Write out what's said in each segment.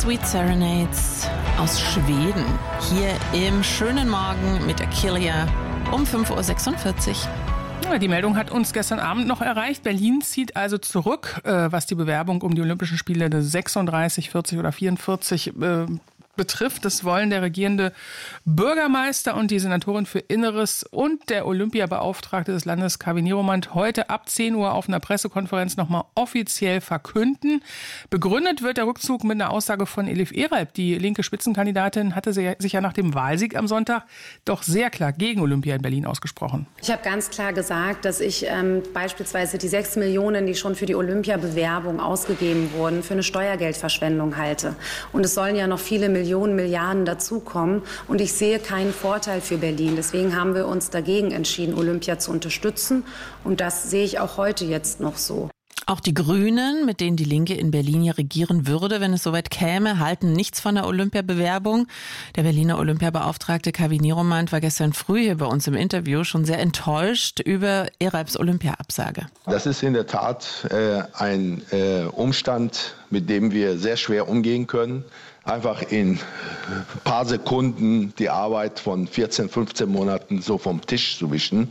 Sweet Serenades aus Schweden. Hier im schönen Morgen mit Achillea um 5.46 Uhr. Ja, die Meldung hat uns gestern Abend noch erreicht. Berlin zieht also zurück, was die Bewerbung um die Olympischen Spiele 36, 40 oder 44 betrifft. Das wollen der regierende Bürgermeister und die Senatorin für Inneres und der Olympiabeauftragte des Landes Kaveh Niromand heute ab 10 Uhr auf einer Pressekonferenz nochmal offiziell verkünden. Begründet wird der Rückzug mit einer Aussage von Elif Eralp. Die linke Spitzenkandidatin hatte sich ja nach dem Wahlsieg am Sonntag doch sehr klar gegen Olympia in Berlin ausgesprochen. Ich habe ganz klar gesagt, dass ich beispielsweise die 6 Millionen, die schon für die Olympiabewerbung ausgegeben wurden, für eine Steuergeldverschwendung halte. Und es sollen ja noch viele Millionen, Milliarden dazukommen. Und ich sehe keinen Vorteil für Berlin. Deswegen haben wir uns dagegen entschieden, Olympia zu unterstützen. Und das sehe ich auch heute jetzt noch so. Auch die Grünen, mit denen die Linke in Berlin ja regieren würde, wenn es soweit käme, halten nichts von der Olympiabewerbung. Der Berliner Olympiabeauftragte Kaveh Niromand war gestern früh hier bei uns im Interview schon sehr enttäuscht über Eralps Olympiaabsage. Das ist in der Tat ein Umstand, mit dem wir sehr schwer umgehen können. Einfach in ein paar Sekunden die Arbeit von 14, 15 Monaten so vom Tisch zu wischen.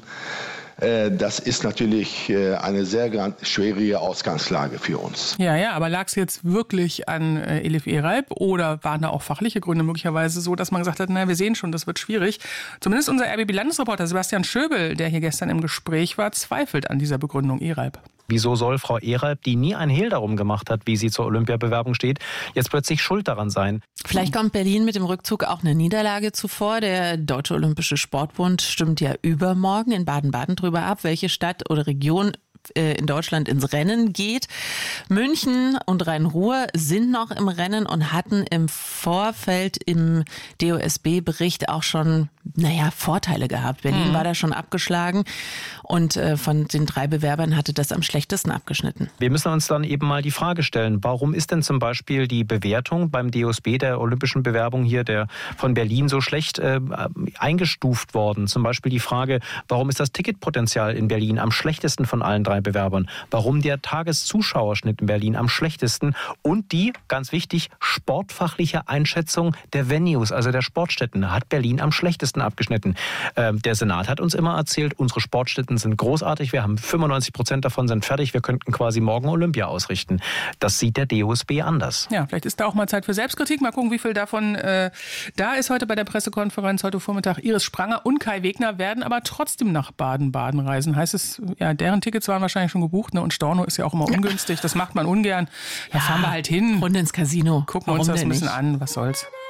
Das ist natürlich eine sehr schwierige Ausgangslage für uns. Ja, aber lag es jetzt wirklich an Elif Eralp oder waren da auch fachliche Gründe möglicherweise so, dass man gesagt hat, wir sehen schon, das wird schwierig. Zumindest unser RBB-Landesreporter Sebastian Schöbel, der hier gestern im Gespräch war, zweifelt an dieser Begründung Eralp. Wieso soll Frau Eralp, die nie ein Hehl darum gemacht hat, wie sie zur Olympiabewerbung steht, jetzt plötzlich schuld daran sein? Vielleicht kommt Berlin mit dem Rückzug auch eine Niederlage zuvor. Der Deutsche Olympische Sportbund stimmt ja übermorgen in Baden-Baden drüber ab, welche Stadt oder Region in Deutschland ins Rennen geht. München und Rhein-Ruhr sind noch im Rennen und hatten im Vorfeld im DOSB-Bericht auch schon, Vorteile gehabt. Berlin war da schon abgeschlagen und von den 3 Bewerbern hatte das am schlechtesten abgeschnitten. Wir müssen uns dann eben mal die Frage stellen, warum ist denn zum Beispiel die Bewertung beim DOSB der olympischen Bewerbung hier der von Berlin so schlecht eingestuft worden? Zum Beispiel die Frage, warum ist das Ticketpotenzial in Berlin am schlechtesten von allen 3 Bewerbern? Warum der Tageszuschauerschnitt in Berlin am schlechtesten? Und die, ganz wichtig, sportfachliche Einschätzung der Venues, also der Sportstätten, hat Berlin am schlechtesten abgeschnitten. Der Senat hat uns immer erzählt, unsere Sportstätten sind großartig, wir haben 95% davon sind fertig, wir könnten quasi morgen Olympia ausrichten. Das sieht der DOSB anders. Ja, vielleicht ist da auch mal Zeit für Selbstkritik. Mal gucken, wie viel davon da ist heute bei der Pressekonferenz heute Vormittag. Iris Spranger und Kai Wegner werden aber trotzdem nach Baden-Baden reisen. Heißt es, deren Tickets waren wahrscheinlich schon gebucht, und Storno ist ja auch immer ungünstig. Das macht man ungern. Da fahren wir halt hin. Runde ins Casino. Gucken wir uns das ein bisschen an. Was soll's.